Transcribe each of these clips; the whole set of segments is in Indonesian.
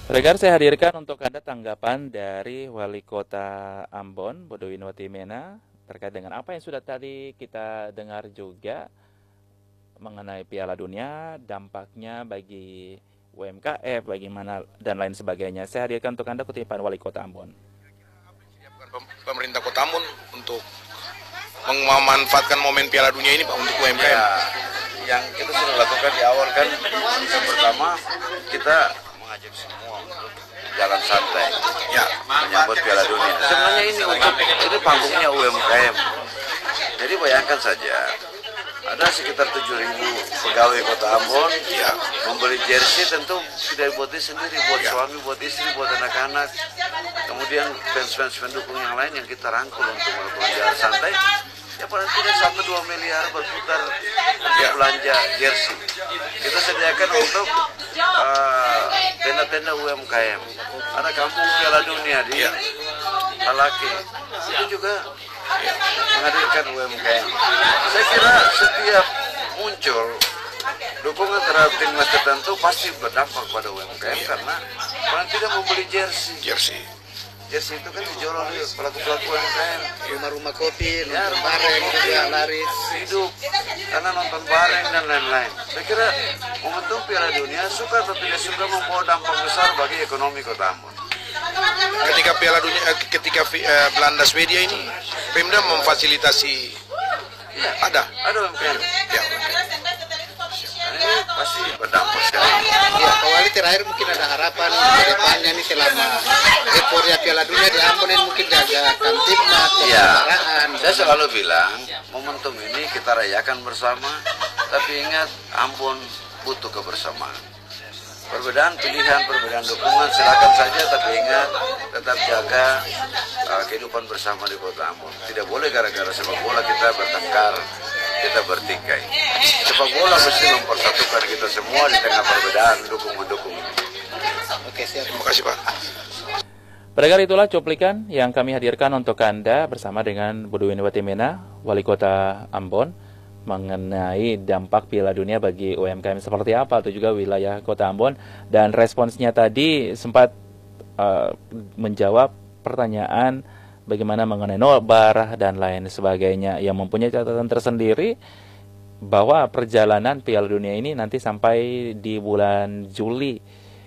Rekan, saya hadirkan untuk Anda tanggapan dari Wali Kota Ambon, Bodoin Watimena, terkait dengan apa yang sudah tadi kita dengar juga mengenai Piala Dunia, dampaknya bagi UMKM, bagaimana dan lain sebagainya. Saya hadirkan untuk Anda kutipan Wali Kota Ambon. Pemerintah Kota Ambon untuk memanfaatkan momen Piala Dunia ini Pak untuk UMKM. Ya, yang kita sudah lakukan di awal kan, yang pertama kita mengajak semua untuk jalan santai, Ya, menyambut Piala Dunia. Sebenarnya ini panggungnya UMKM. Jadi bayangkan saja, ada sekitar 7.000 pegawai Kota Ambon Ya. membeli jersey, tentu tidak buat diri sendiri, buat Ya. suami, buat istri, buat anak-anak. Kemudian fans-fans pendukung yang lain yang kita rangkul untuk melakukan jalan santai. Ya paling tidak 1-2 miliar berputar untuk belanja jersey. Kita sediakan untuk tenda-tenda UMKM. Ada kampung Piala Dunia di Halaki. Itu juga menghadirkan UMKM. Saya kira setiap muncul dukungan terhadap timnas tertentu pasti berdampak pada UMKM karena paling tidak membeli jersey. jersey. Jersey itu kan dijual oleh pelaku-pelaku UMKM. Rumah-rumah kopi, Ya, nonton bareng juga laris. Hidup karena nonton bareng dan lain-lain. Saya kira momentum Piala Dunia suka atau tidak suka membawa dampak besar bagi ekonomi Kota Ambon. Ketika Piala Dunia, Belanda Swedia ini, Pemda memfasilitasi. Iya, Ada. UMKM. Ya, Nah, ini pasti berdampak sekali. Ya, Pak Wali terakhir mungkin ada harapan ke depannya nih selama euforia Piala Dunia di Ambon ini mungkin jaga kamtipmas, Iya, kesetaraan. saya selalu bilang momentum ini kita rayakan bersama, tapi ingat Ambon butuh kebersamaan. Perbedaan pilihan, perbedaan dukungan silakan saja, tapi ingat tetap jaga kehidupan bersama di Kota Ambon. Tidak boleh gara-gara sepak bola kita bertengkar, kita bertikai. Sepak bola mesti mempersatukan kita semua di tengah perbedaan dukung-mendukung. Oke, siap. terima kasih Pak. Pendengar, itulah cuplikan yang kami hadirkan untuk Anda bersama dengan Bodoin Watimena, Wali Kota Ambon, mengenai dampak Piala Dunia bagi UMKM seperti apa, atau juga wilayah Kota Ambon. Dan responsnya tadi sempat menjawab pertanyaan bagaimana mengenai nobar dan lain sebagainya, yang mempunyai catatan tersendiri bahwa perjalanan Piala Dunia ini nanti sampai di bulan Juli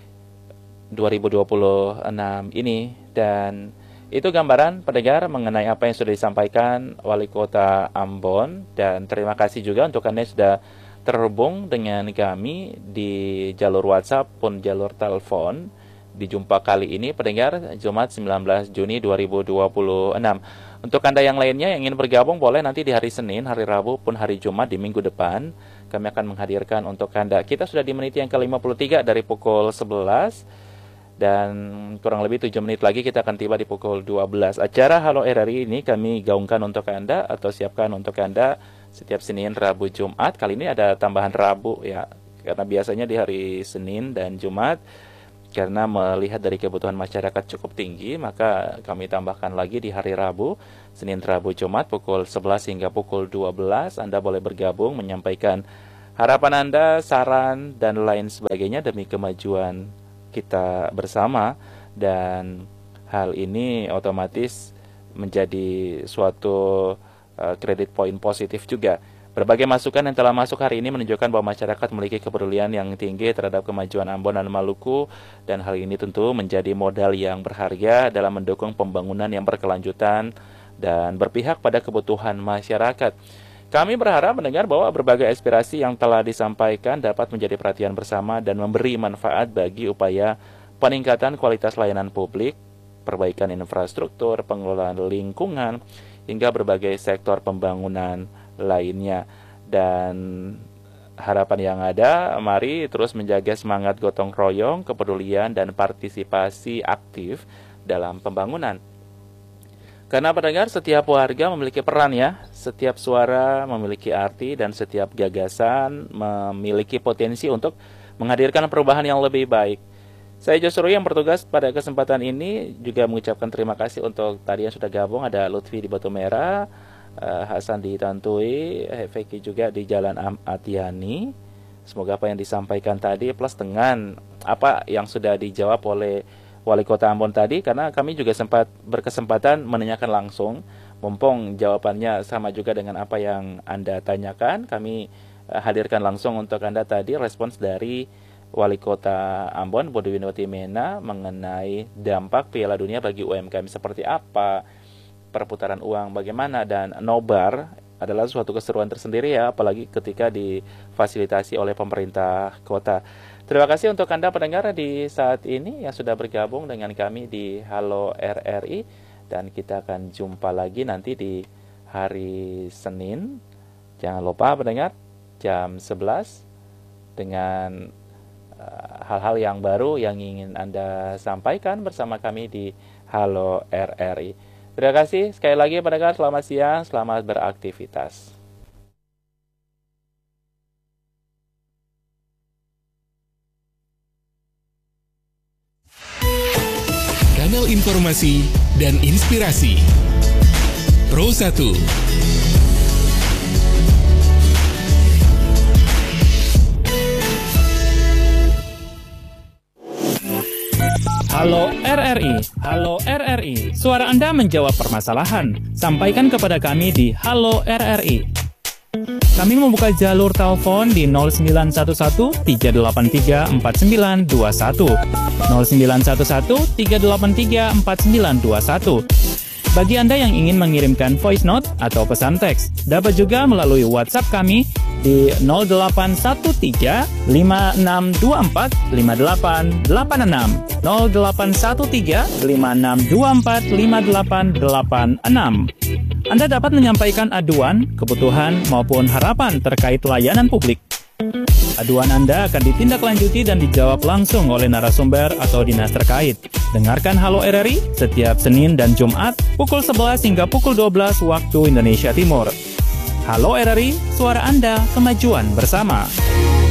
2026 ini. Dan itu gambaran pendengar mengenai apa yang sudah disampaikan Wali Kota Ambon. Dan terima kasih juga untuk Anda yang sudah terhubung dengan kami di jalur WhatsApp pun jalur telepon di jumpa kali ini pendengar Jumat 19 Juni 2026. Untuk Anda yang lainnya yang ingin bergabung boleh nanti di hari Senin, hari Rabu pun hari Jumat di minggu depan. Kami akan menghadirkan untuk Anda. Kita sudah di menit yang ke-53 dari pukul 11. Dan kurang lebih 7 menit lagi kita akan tiba di pukul 12. Acara Halo RRI ini kami gaungkan untuk Anda atau siapkan untuk Anda setiap Senin, Rabu, Jumat. Kali ini ada tambahan Rabu ya, karena biasanya di hari Senin dan Jumat, karena melihat dari kebutuhan masyarakat cukup tinggi, maka kami tambahkan lagi di hari Rabu, Senin, Rabu, Jumat pukul 11 hingga pukul 12. Anda boleh bergabung menyampaikan harapan Anda, saran dan lain sebagainya demi kemajuan kita bersama. Dan hal ini otomatis menjadi suatu kredit poin positif juga. Berbagai masukan yang telah masuk hari ini menunjukkan bahwa masyarakat memiliki kepedulian yang tinggi terhadap kemajuan Ambon dan Maluku, dan hal ini tentu menjadi modal yang berharga dalam mendukung pembangunan yang berkelanjutan dan berpihak pada kebutuhan masyarakat. Kami berharap mendengar bahwa berbagai aspirasi yang telah disampaikan dapat menjadi perhatian bersama dan memberi manfaat bagi upaya peningkatan kualitas layanan publik, perbaikan infrastruktur, pengelolaan lingkungan, hingga berbagai sektor pembangunan lainnya. Dan harapan yang ada, mari terus menjaga semangat gotong royong, kepedulian, dan partisipasi aktif dalam pembangunan. Karena pendengar, setiap warga memiliki peran ya, setiap suara memiliki arti, dan setiap gagasan memiliki potensi untuk menghadirkan perubahan yang lebih baik. Saya Joshua yang bertugas pada kesempatan ini juga mengucapkan terima kasih untuk tadi yang sudah gabung. Ada Lutfi di Batu Merah, Hasan di Tantui, Feki juga di Jalan Atiani. Semoga apa yang disampaikan tadi plus dengan apa yang sudah dijawab oleh Wali Kota Ambon tadi, karena kami juga sempat berkesempatan menanyakan langsung, mumpung jawabannya sama juga dengan apa yang Anda tanyakan, kami hadirkan langsung untuk Anda tadi respons dari Wali Kota Ambon, Bodewino Timena, mengenai dampak Piala Dunia bagi UMKM seperti apa, perputaran uang bagaimana, dan nobar adalah suatu keseruan tersendiri ya, apalagi ketika difasilitasi oleh pemerintah kota. Terima kasih untuk Anda pendengar di saat ini yang sudah bergabung dengan kami di Halo RRI, dan kita akan jumpa lagi nanti di hari Senin. Jangan lupa pendengar, jam 11 dengan hal-hal yang baru yang ingin Anda sampaikan bersama kami di Halo RRI. Terima kasih sekali lagi pendengar, selamat siang, selamat beraktivitas. Kanal informasi dan inspirasi Pro 1. Halo RRI, halo RRI. Suara Anda menjawab permasalahan. Sampaikan kepada kami di Halo RRI. Kami membuka jalur telepon di 0911 383 4921. 0911 383 4921. Bagi Anda yang ingin mengirimkan voice note atau pesan teks, dapat juga melalui WhatsApp kami di 0813 5624 5886. 0813 5624 5886. Anda dapat menyampaikan aduan, kebutuhan, maupun harapan terkait layanan publik. Aduan Anda akan ditindaklanjuti dan dijawab langsung oleh narasumber atau dinas terkait. Dengarkan Halo RRI setiap Senin dan Jumat pukul 11 hingga pukul 12 waktu Indonesia Timur. Halo RRI, suara Anda, kemajuan bersama.